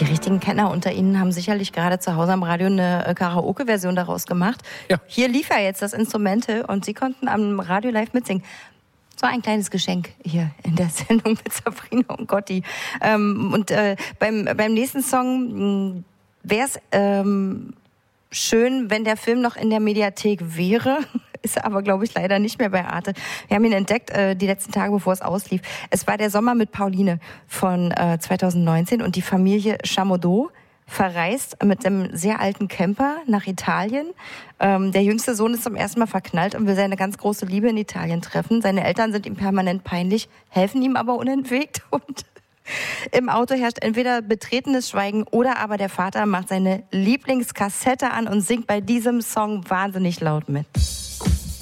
Die richtigen Kenner unter Ihnen haben sicherlich gerade zu Hause am Radio eine Karaoke-Version daraus gemacht. Ja. Hier lief ja jetzt das Instrumente und Sie konnten am Radio live mitsingen. So ein kleines Geschenk hier in der Sendung mit Sabrina und Gotti. Beim nächsten Song wäre es schön, wenn der Film noch in der Mediathek wäre. Ist aber, glaube ich, leider nicht mehr bei Arte. Wir haben ihn entdeckt die letzten Tage, bevor es auslief. Es war der Sommer mit Pauline von 2019 und die Familie Chamodo verreist mit einem sehr alten Camper nach Italien. Der jüngste Sohn ist zum ersten Mal verknallt und will seine ganz große Liebe in Italien treffen. Seine Eltern sind ihm permanent peinlich, helfen ihm aber unentwegt und im Auto herrscht entweder betretenes Schweigen oder aber der Vater macht seine Lieblingskassette an und singt bei diesem Song wahnsinnig laut mit.